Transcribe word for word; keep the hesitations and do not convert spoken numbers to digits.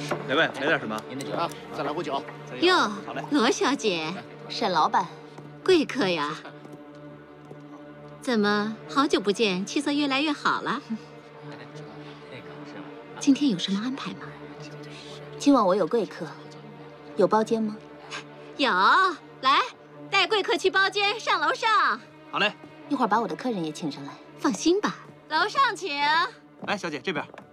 两位来点什么？ 您的酒啊，再来壶酒。 哟， 好嘞。 罗小姐， 沈老板， 贵客呀。怎么好久不见，气色越来越好了？今天有什么安排吗？ 今晚我有贵客，有包间吗？ 有，来，带贵客去包间，上楼上。 好嘞。 一会儿把我的客人也请上来。 放心吧，楼上请。 来，小姐这边。